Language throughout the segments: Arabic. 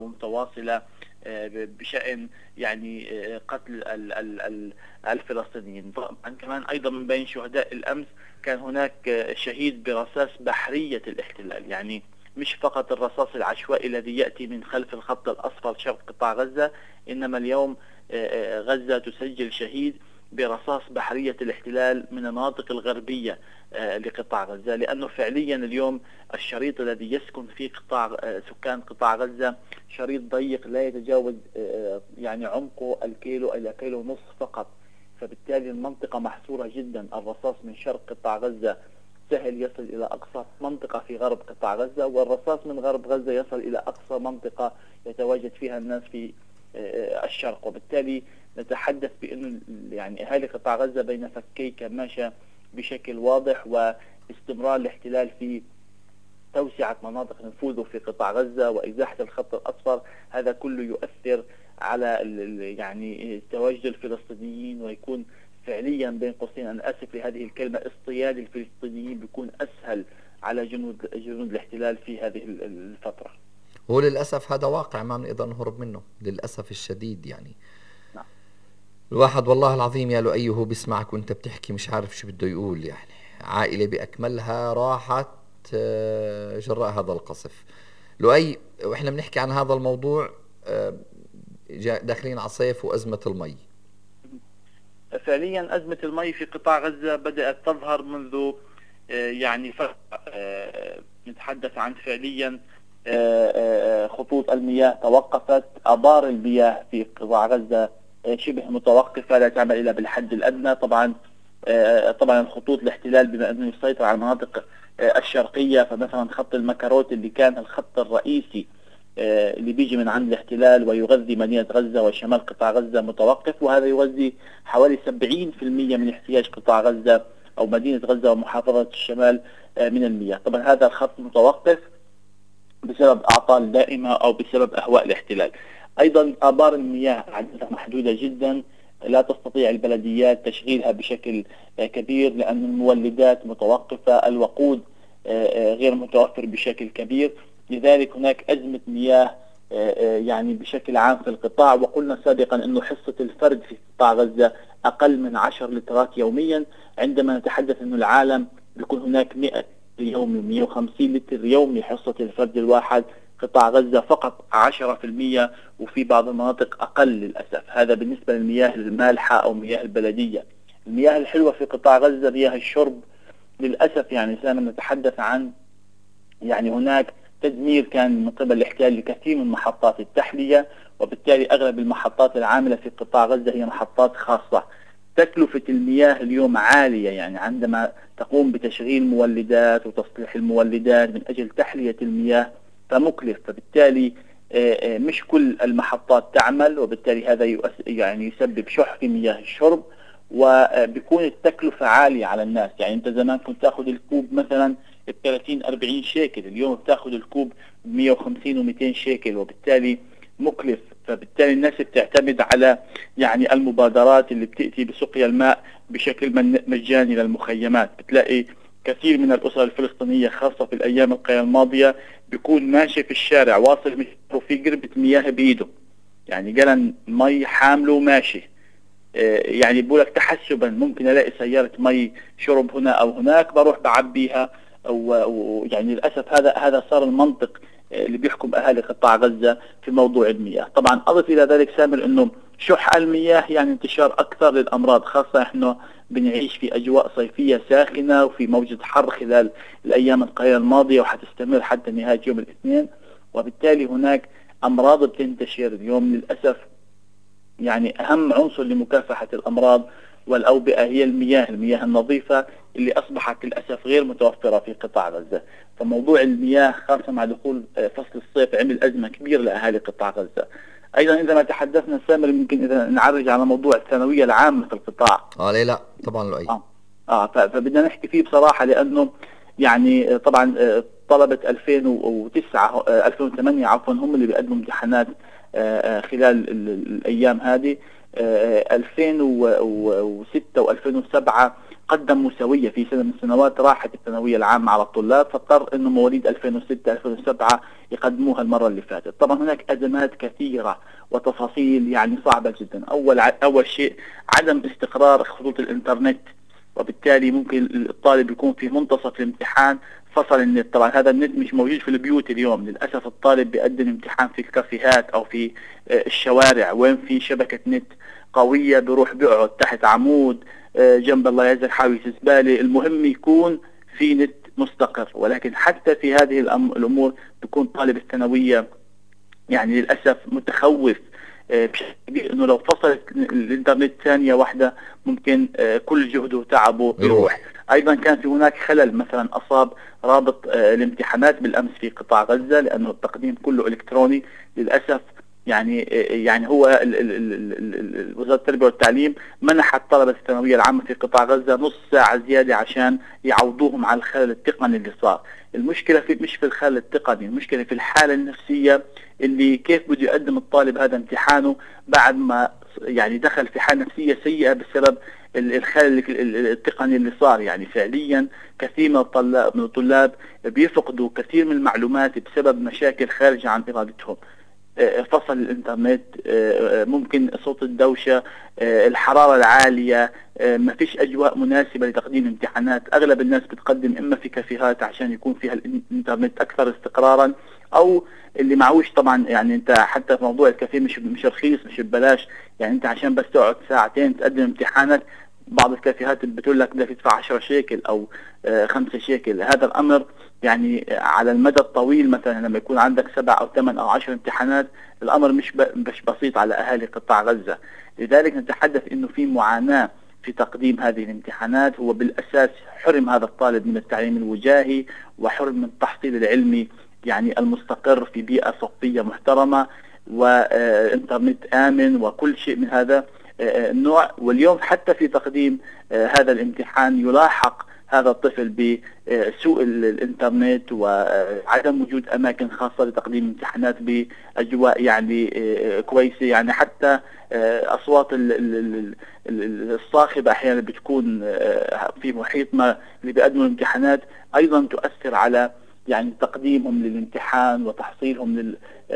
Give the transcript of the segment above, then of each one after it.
متواصلة بشأن يعني قتل الفلسطينيين. طبعا كمان أيضا من بين شهداء الأمس كان هناك شهيد برصاص بحرية الاحتلال، يعني مش فقط الرصاص العشوائي الذي يأتي من خلف الخط الأصفر شرق قطاع غزة، إنما اليوم غزة تسجل شهيد برصاص بحرية الاحتلال من المناطق الغربية لقطاع غزة، لأنه فعليا اليوم الشريط الذي يسكن فيه سكان قطاع غزة شريط ضيق لا يتجاوز يعني عمقه الكيلو إلى كيلو ونصف فقط، فبالتالي المنطقة محصورة جدا. الرصاص من شرق قطاع غزة سهل يصل إلى أقصى منطقة في غرب قطاع غزة، والرصاص من غرب غزة يصل إلى أقصى منطقة يتواجد فيها الناس في الشرق، وبالتالي نتحدث بأن يعني أهالي قطاع غزة بين فكي كماشة بشكل واضح، واستمرار الاحتلال في توسعة مناطق نفوذه في قطاع غزة وإزاحة الخط الأصفر، هذا كله يؤثر على يعني تواجد الفلسطينيين، ويكون فعليا بين قوسين أنا آسف لهذه الكلمة اصطياد الفلسطينيين بيكون أسهل على جنود الاحتلال في هذه الفترة. هو للأسف هذا واقع ما بنقدر نهرب منه للأسف الشديد. يعني نعم. الواحد والله العظيم يا لؤي هو بيسمعك وانت بتحكي مش عارف شو بده يقول. يعني عائلة بأكملها راحت جراء هذا القصف. لؤي واحنا بنحكي عن هذا الموضوع داخلين على صيف وأزمة المي. فعليا أزمة المي في قطاع غزة بدأت تظهر منذ يعني فترة. نتحدث عن فعليا خطوط المياه توقفت، آبار المياه في قطاع غزة شبه متوقفة لا تعمل إلا بالحد الأدنى. طبعا خطوط الاحتلال بما أنه يسيطر على المناطق الشرقية، فمثلا خط المكروت اللي كان الخط الرئيسي اللي بيجي من عند الاحتلال ويغذي مدينة غزة وشمال قطاع غزة متوقف، وهذا يغذي حوالي 70% من احتياج قطاع غزة أو مدينة غزة ومحافظة الشمال من المياه. طبعا هذا الخط متوقف بسبب أعطال دائمة أو بسبب أهواء الاحتلال. أيضا آبار المياه عددها محدودة جدا، لا تستطيع البلديات تشغيلها بشكل كبير لأن المولدات متوقفة، الوقود غير متوفر بشكل كبير، لذلك هناك أزمة مياه يعني بشكل عام في القطاع. وقلنا سابقا أنه حصة الفرد في قطاع غزة أقل من 10 لترات يوميا، عندما نتحدث أنه العالم بيكون هناك 100 يومي 150 لتر يومي حصة الفرد الواحد، قطاع غزة فقط 10%، وفي بعض المناطق أقل للأسف. هذا بالنسبة للمياه المالحة أو مياه البلدية. المياه الحلوة في قطاع غزة مياه الشرب للأسف يعني لما نتحدث عن يعني هناك تدمير كان من قبل الاحتلال لكثير من محطات التحلية، وبالتالي أغلب المحطات العاملة في قطاع غزة هي محطات خاصة. تكلفة المياه اليوم عالية، يعني عندما تقوم بتشغيل مولدات وتصليح المولدات من أجل تحلية المياه فمكلف، فبالتالي مش كل المحطات تعمل، وبالتالي هذا يعني يسبب شح في مياه الشرب، وبيكون التكلفة عالية على الناس. يعني أنت زمان كنت تأخذ الكوب مثلا ب 30-40 شيكل، اليوم بتاخذ الكوب ب 150 و200 شيكل، وبالتالي مكلف. فبالتالي الناس بتعتمد على يعني المبادرات اللي بتأتي بسقيا الماء بشكل مجاني للمخيمات. بتلاقي كثير من الأسر الفلسطينية خاصة في الأيام القليلة الماضية بيكون ماشي في الشارع واصل مشواره في قربة مياه بإيده، يعني قلن مي حامله وماشي، يعني بقولك تحسبا ممكن ألاقي سيارة مي شرب هنا أو هناك بروح بعبيها، ويعني للأسف هذا صار المنطق اللي بيحكم أهالي قطاع غزة في موضوع المياه. طبعا أضف إلى ذلك سامر أنه شح المياه يعني انتشار أكثر للأمراض، خاصة إحنا بنعيش في أجواء صيفية ساخنة وفي موجة حر خلال الأيام القليلة الماضية وحتستمر حتى نهاية يوم الاثنين، وبالتالي هناك أمراض بتنتشر اليوم للأسف. يعني أهم عنصر لمكافحة الأمراض والأوبئة هي المياه النظيفة اللي أصبحت للأسف غير متوفرة في قطاع غزة. فموضوع المياه خاصة مع دخول فصل الصيف عمل أزمة كبيرة لأهالي قطاع غزة. أيضا إذا ما تحدثنا سامر يمكن إذا نعرج على موضوع الثانوية العامة في القطاع. ليه لا طبعا لؤي. فبدنا نحكي فيه بصراحة، لأنه يعني طبعا طلبة 2009 2008 عفوا هم اللي بيقدموا امتحانات خلال الأيام هذه. 2006 و2007 تقدم مساوية. في سنة من السنوات راحت الثانوية العامة على الطلاب، فاضطر انه مواليد 2006 2007 يقدموها المرة اللي فاتت. طبعا هناك أزمات كثيرة وتفاصيل يعني صعبة جدا. أول شيء عدم استقرار خطوط الإنترنت، وبالتالي ممكن الطالب يكون في منتصف الامتحان فصل النت. طبعا هذا النت مش موجود في البيوت اليوم، للأسف الطالب بيقدم امتحان في الكافيهات أو في الشوارع وين في شبكة نت قوية، بيروح بيقعد تحت عمود جنب الله يعزك حاوية زبالة. المهم يكون في نت مستقر. ولكن حتى في هذه الأمور بيكون طالب الثانوية يعني للأسف متخوف بشكل كبير انه لو فصلت الانترنت ثانية واحدة ممكن كل جهده وتعبه يروح. ايضا كان في هناك خلل، مثلا اصاب رابط الامتحانات بالامس في قطاع غزة، لانه التقديم كله الكتروني للأسف. يعني هو وزارة التربية والتعليم منحت طلبة الثانوية العامة في قطاع غزة نص ساعة زيادة عشان يعوضوهم على الخلل التقني اللي صار. المشكلة مش في الخلل التقني، المشكلة في الحالة النفسية، اللي كيف بده يقدم الطالب هذا امتحانه بعد ما يعني دخل في حالة نفسية سيئة بسبب الخلل التقني اللي صار. يعني فعليا كثير من الطلاب بيفقدوا كثير من المعلومات بسبب مشاكل خارجة عن إرادتهم. فصل الانترنت، ممكن صوت الدوشة، الحرارة العالية، ما فيش أجواء مناسبة لتقديم امتحانات. أغلب الناس بتقدم إما في كافيهات عشان يكون فيها الانترنت أكثر استقرارا، أو اللي معوش. طبعا يعني أنت حتى في موضوع الكافيه مش رخيص، مش ببلاش. يعني أنت عشان بس تقعد ساعتين تقدم امتحانك، بعض الكافيهات بتقول لك بدك تدفع 10 شيكل أو 5 شيكل. هذا الأمر يعني على المدى الطويل، مثلا لما يكون عندك 7 أو 8 أو 10 امتحانات، الأمر مش بسيط على أهالي قطاع غزة. لذلك نتحدث إنه في معاناة في تقديم هذه الامتحانات. هو بالأساس حرم هذا الطالب من التعليم الوجاهي، وحرم من التحصيل العلمي يعني المستقر في بيئة صفية محترمة وإنترنت آمن وكل شيء من هذا النوع. واليوم حتى في تقديم هذا الامتحان يلاحق هذا الطفل بسوء الانترنت وعدم وجود اماكن خاصة لتقديم امتحانات باجواء يعني كويسة. يعني حتى اصوات الصاخبة احيانا بتكون في محيط ما اللي بيقدموا الامتحانات، ايضا تؤثر على يعني تقديمهم للامتحان وتحصيلهم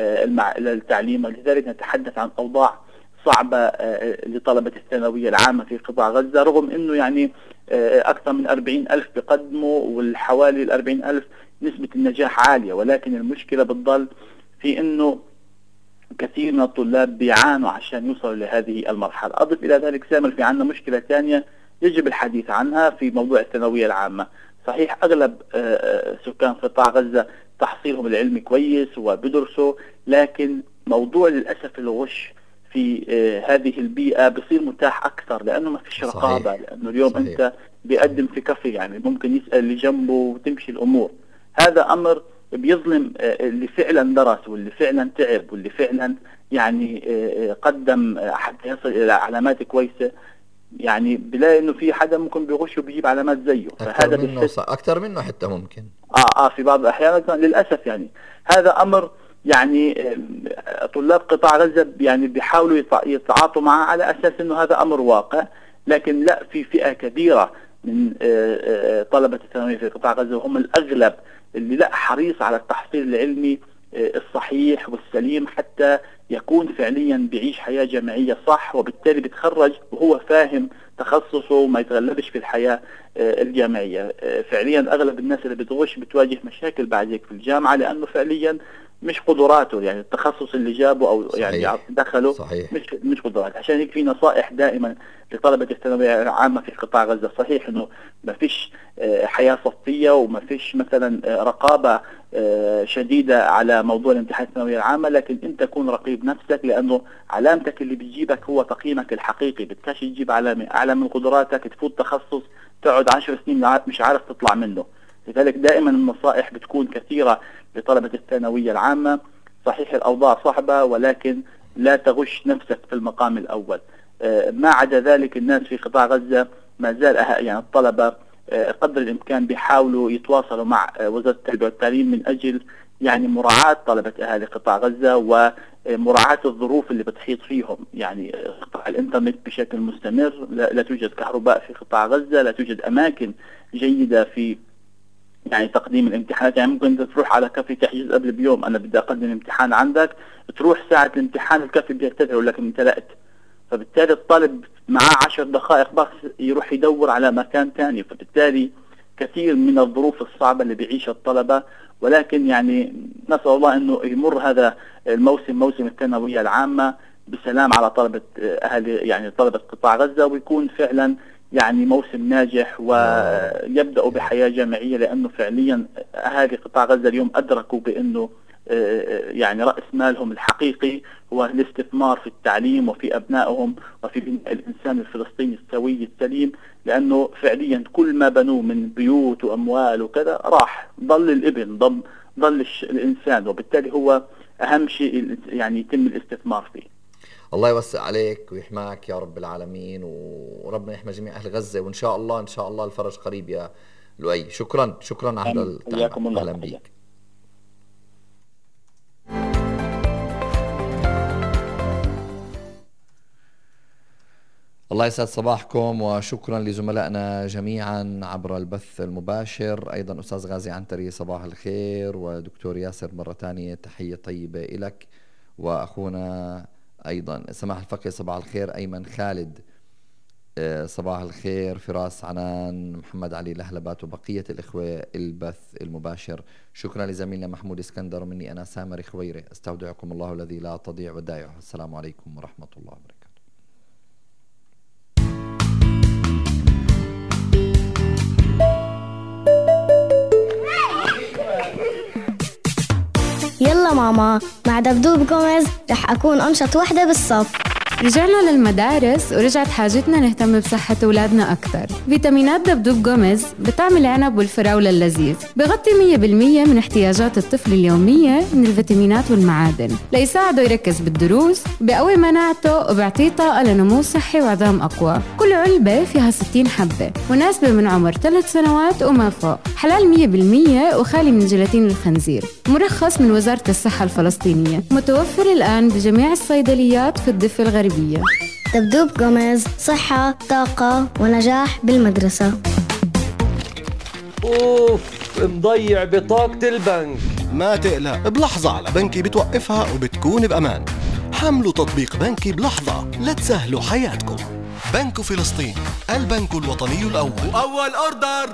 للتعليم. لذلك نتحدث عن اوضاع صعبة لطلبة الثانوية العامة في قطاع غزة، رغم انه يعني اكثر من 40,000 بقدموا، والحوالي 40,000 نسبة النجاح عالية. ولكن المشكلة بتضل في انه كثير من الطلاب بيعانوا عشان يوصلوا لهذه المرحلة. اضف الى ذلك سامر في عندنا مشكلة ثانية يجب الحديث عنها في موضوع الثانوية العامة. صحيح اغلب سكان قطاع غزة تحصيلهم العلمي كويس وبدرسوا، لكن موضوع للأسف الغش في هذه البيئة بصير متاح أكثر، لأنه ما فيش رقابة. لأنه اليوم صحيح. أنت بيقدم في كافي، يعني ممكن يسأل اللي جنبه وتمشي الأمور. هذا أمر بيظلم اللي فعلا درس واللي فعلا تعب واللي فعلا يعني قدم حتى يصل إلى علامات كويسة. يعني بلاقي إنه في حدا ممكن بيغش وبيجيب علامات زيه، فهذا أكثر منه حتى ممكن في بعض الأحيان للأسف. يعني هذا أمر يعني طلاب قطاع غزة يعني بيحاولوا يتعاطوا معه على أساس أنه هذا أمر واقع. لكن لا، في فئة كبيرة من طلبة الثانوية في قطاع غزة وهم الأغلب اللي لا حريص على التحصيل العلمي الصحيح والسليم حتى يكون فعليا بيعيش حياة جامعية صح، وبالتالي بيتخرج وهو فاهم تخصصه وما يتغلبش في الحياة الجامعية. فعليا أغلب الناس اللي بتغش بتواجه مشاكل بعد هيك في الجامعة، لأنه فعليا مش قدراته، يعني التخصص اللي جابه أو صحيح. يعني دخله صحيح. مش قدرات. عشان هيك في نصائح دائما لطلبة الثانوية العامة في قطاع غزة. صحيح انه ما فيش حياة صفية وما فيش مثلا رقابة شديدة على موضوع الامتحان الثانوية العامة، لكن انت كون رقيب نفسك، لانه علامتك اللي بتجيبك هو تقييمك الحقيقي. بدكش تجيب علامة اعلى من قدراتك تفوت تخصص تقعد 10 سنين مش عارف تطلع منه. لذلك دائما النصائح بتكون كثيرة لطلبة الثانوية العامة. صحيح الأوضاع صعبة، ولكن لا تغش نفسك في المقام الأول. ما عدا ذلك الناس في قطاع غزة ما زال يعني الطلبة قدر الإمكان بيحاولوا يتواصلوا مع وزارة التربية والتعليم من أجل يعني مراعاة طلبة أهالي قطاع غزة مراعاة الظروف اللي بتحيط فيهم، يعني قطع الإنترنت بشكل مستمر، لا توجد كهرباء في قطاع غزة، لا توجد أماكن جيدة في يعني تقديم الامتحانات. يعني ممكن انت تروح على كافي تحجز قبل بيوم، انا بدي اقدم امتحان عندك، تروح ساعة الامتحان الكافي بيعتذر يقول لك امتلأت، فبالتالي الطالب معاه 10 دقائق بس يروح يدور على مكان ثاني. فبالتالي كثير من الظروف الصعبة اللي بيعيشها الطلبة، ولكن يعني نسأل الله انه يمر هذا الموسم، موسم الثانوية العامة، بسلام على طلبة اهل يعني طلبة قطاع غزة، ويكون فعلا يعني موسم ناجح ويبدأوا بحياة جامعية، لأنه فعليا أهالي قطاع غزة اليوم أدركوا بأنه يعني رأس مالهم الحقيقي هو الاستثمار في التعليم وفي أبنائهم وفي بناء الإنسان الفلسطيني السوي السليم، لأنه فعليا كل ما بنوه من بيوت وأموال وكذا راح، ضل الابن، ضل الإنسان، وبالتالي هو أهم شيء يعني يتم الاستثمار فيه. الله يوسع عليك ويحماك يا رب العالمين، وربنا يحمي جميع أهل غزة، وإن شاء الله إن شاء الله الفرج قريب يا لؤي. شكرا على هذا التعب. أهلا بيك. الله يسعد صباحكم، وشكرا لزملائنا جميعا عبر البث المباشر. أيضا أستاذ غازي عنتري صباح الخير، ودكتور ياسر مرة تانية تحية طيبة إلك، وأخونا أيضا سماح الفقي صباح الخير، أيمن خالد صباح الخير، فراس عنان، محمد علي لهلبات، وبقية الإخوة البث المباشر. شكرا لزميلنا محمود اسكندر، ومني أنا سامر خويرة استودعكم الله الذي لا تضيع ودائعه. السلام عليكم ورحمة الله وبركاته. يلا ماما، مع دبدوب جوميز رح أكون أنشط وحدة بالصف. رجعنا للمدارس ورجعت حاجتنا نهتم بصحة أولادنا أكثر. فيتامينات دبدوب جوميز بطعم العنب والفراولة اللذيذ، بغطي 100% من احتياجات الطفل اليومية من الفيتامينات والمعادن، ليساعده يركز بالدروس، بقوي مناعته، وبيعطيه طاقة لنمو صحي وعظام أقوى. كل علبة فيها 60 حبة، مناسبة من عمر 3 سنوات وما فوق، حلال 100% وخالي من جيلاتين الخنزير، مرخص من وزارة الصحة الفلسطينية، متوفر الآن بجميع الصيدليات في الضفة الغربية. دبدوب جوميز، صحة، طاقة، ونجاح بالمدرسة. اوف، مضيع بطاقة البنك. ما تقلق، بلحظة على بنكي بتوقفها وبتكون بأمان. حملوا تطبيق بنكي بلحظة لتسهلوا حياتكم. بنك فلسطين، البنك الوطني الأول. وأول أوردر